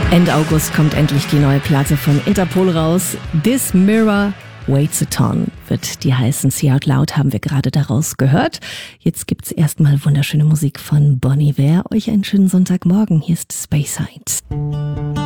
Ende August kommt endlich die neue Platte von Interpol raus. This Mirror Waits a Ton wird die heißen. See Out Loud haben wir gerade daraus gehört. Jetzt gibt's erstmal wunderschöne Musik von Bon Iver. Euch einen schönen Sonntagmorgen. Hier ist Speyside.